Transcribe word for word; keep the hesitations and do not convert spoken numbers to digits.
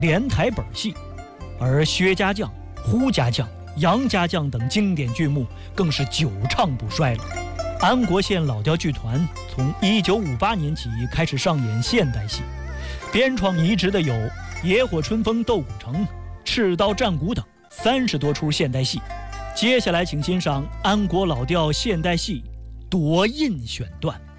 连台本戏，而薛家将、胡家将、杨家将等经典剧目更是久唱不衰了。安国县老调剧团从一九五八年起开始上演现代戏，编创移植的有《野火春风斗古城》《赤刀战鼓》等三十多出现代戏。接下来请欣赏安国老调现代戏《夺印》选段。